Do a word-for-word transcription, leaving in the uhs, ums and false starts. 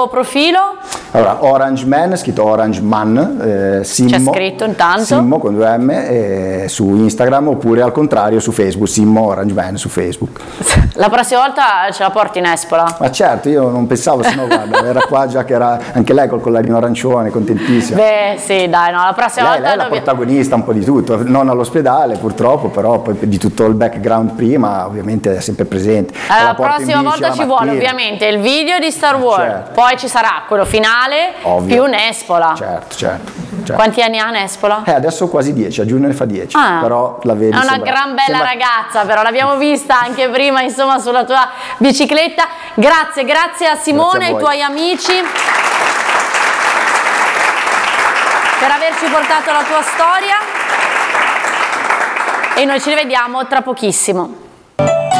tuo profilo? Allora, Orange Man, scritto Orange Man, eh, Simmo. C'è scritto intanto. Simmo con due M eh, su Instagram, oppure al contrario su Facebook, Simmo Orange Man su Facebook. La prossima volta ce la porti in Espola? Ma certo, io non pensavo, se no guarda, era qua già che era anche lei col collarino arancione, contentissima. Beh sì, dai, no, la prossima Lei, volta... lei è la dobbiamo- protagonista un po' di tutto, non all'ospedale purtroppo, però poi di tutto il background prima ovviamente è sempre presente. Allora, La la porto in prossima bici volta la ci vuole mattina. ovviamente il video di Star Wars, certo. poi ci sarà quello finale Ovvio. più Nespola. Certo, certo, certo. Quanti anni ha Nespola? Eh, adesso quasi dieci, a giugno ne fa dieci, Ah, però la vedi è una sembra- gran bella sembra- ragazza, però l'abbiamo vista anche prima, insomma, sulla tua bicicletta. Grazie, grazie a Simone, Grazie a ai voi. tuoi amici, per averci portato la tua storia, e noi ci rivediamo tra pochissimo.